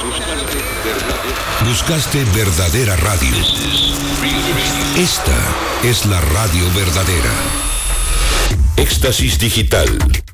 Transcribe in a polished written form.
Buscaste verdadera radio. Esta es la radio verdadera. Éxtasis Digital.